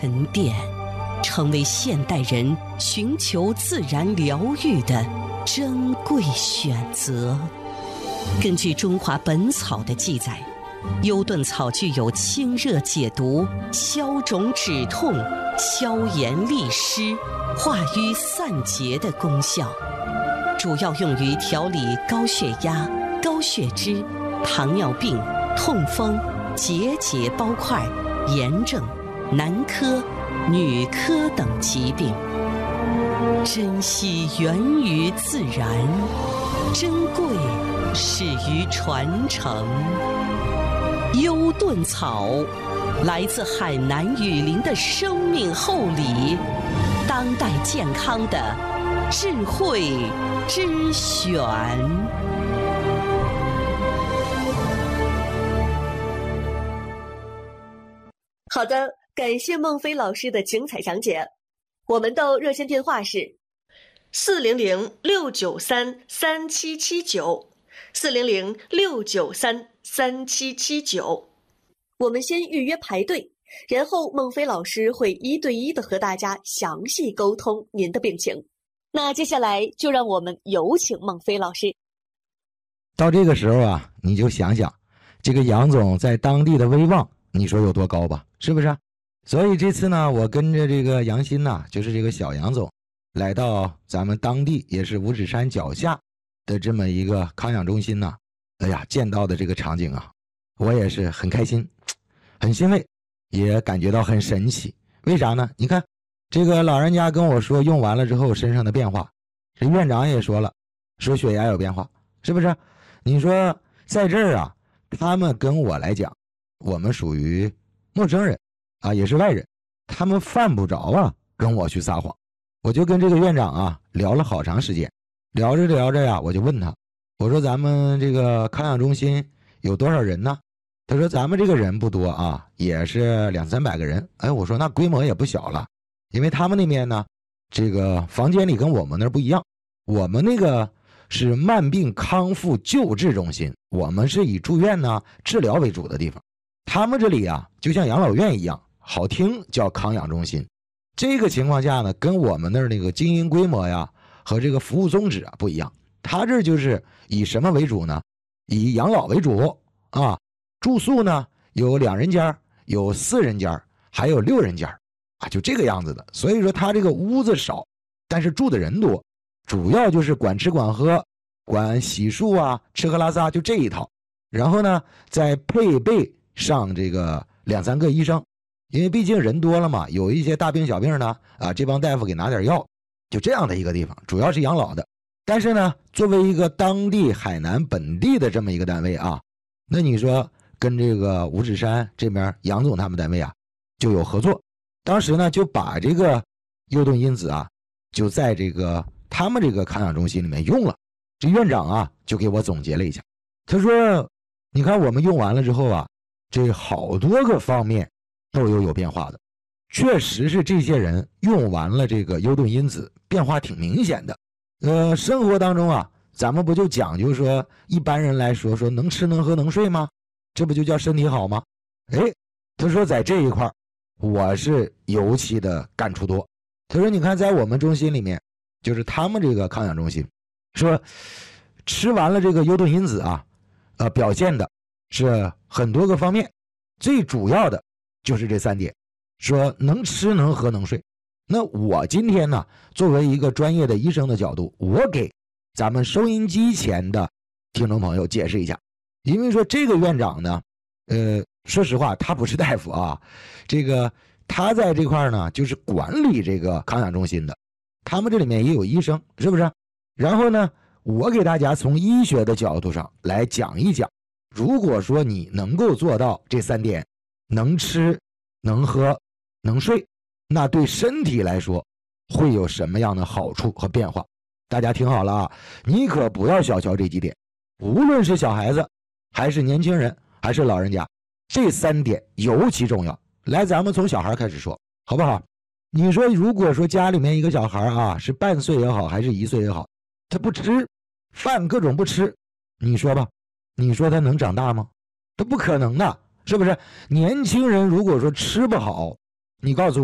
沉淀，成为现代人寻求自然疗愈的珍贵选择。根据《中华本草》的记载，优顿草具有清热解毒、消肿止痛、消炎利湿、化瘀散结的功效，主要用于调理高血压、高血脂、糖尿病、痛风、结节包块、炎症、男科、女科等疾病。珍惜源于自然，珍贵始于传承。优顿草，来自海南雨林的生命厚礼，当代健康的智慧之选。 好的，感谢孟非老师的精彩讲解。我们的热线电话是400-693-3779，400-693-3779。我们先预约排队，然后孟非老师会一对一的和大家详细沟通您的病情。那接下来就让我们有请孟非老师。 到这个时候啊，你就想想这个杨总在当地的威望，你说有多高吧，是不是？所以这次呢，我跟着这个杨鑫呐，就是这个小杨总，来到咱们当地也是五指山脚下的这么一个康养中心呐，哎呀，见到的这个场景啊，我也是很开心，很欣慰，也感觉到很神奇。为啥呢？你看这个老人家跟我说用完了之后身上的变化，这院长也说了，说血压有变化，是不是？你说在这儿啊，他们跟我来讲，我们属于陌生人啊，也是外人，他们犯不着啊跟我去撒谎。我就跟这个院长啊聊了好长时间，聊着聊着呀，我就问他，我说咱们这个康养中心有多少人呢？他说咱们这个人不多啊，也是200-300个人。哎，我说那规模也不小了，因为他们那边呢，这个房间里跟我们那儿不一样，我们那个是慢病康复救治中心，我们是以住院呢治疗为主的地方。他们这里啊，就像养老院一样，好听叫康养中心。这个情况下呢，跟我们那儿那个经营规模呀和这个服务宗旨啊不一样。他这就是以什么为主呢？以养老为主啊。住宿呢有2人间，有4人间，还有6人间啊，就这个样子的。所以说他这个屋子少，但是住的人多，主要就是管吃管喝，管洗漱啊，吃喝拉撒就这一套。然后呢，再配备上这个2-3个医生，因为毕竟人多了嘛，有一些大病小病呢，啊，这帮大夫给拿点药，就这样的一个地方，主要是养老的。但是呢，作为一个当地海南本地的这么一个单位啊，那你说跟这个五指山这边杨总他们单位啊就有合作。当时呢，就把这个优顿因子啊，就在这个他们这个康养中心里面用了。这院长啊，就给我总结了一下，他说：“你看我们用完了之后啊，这好多个方面都有变化的，确实是这些人用完了这个优顿因子，变化挺明显的。生活当中啊，咱们不就讲究说，一般人来说能吃能喝能睡吗？这不就叫身体好吗？哎，他说在这一块我是尤其的感触多。他说你看在我们中心里面，就是他们这个康养中心，说吃完了这个优顿因子啊，表现的是很多个方面，最主要的就是这3点，说能吃能喝能睡。那我今天呢，作为一个专业的医生的角度，我给咱们收音机前的听众朋友解释一下。因为说这个院长呢，说实话他不是大夫啊，这个他在这块呢就是管理这个康养中心的，他们这里面也有医生，是不是？然后呢，我给大家从医学的角度上来讲一讲，如果说你能够做到这3点，能吃能喝能睡，那对身体来说会有什么样的好处和变化。大家听好了啊，你可不要小瞧这几点，无论是小孩子还是年轻人还是老人家，这3点尤其重要。来，咱们从小孩开始说好不好？你说如果说家里面一个小孩啊，是半岁也好还是1岁也好，他不吃饭，各种不吃，你说吧，你说他能长大吗？他不可能的，是不是？年轻人如果说吃不好，你告诉我